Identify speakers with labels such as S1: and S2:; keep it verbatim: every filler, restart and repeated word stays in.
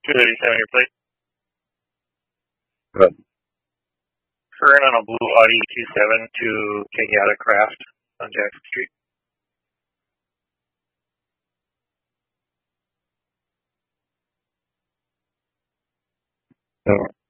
S1: two eighty-seven your plate.
S2: Good.
S1: Current on a blue Audi Q seven to Kenyatta Craft on Jackson Street.
S2: No.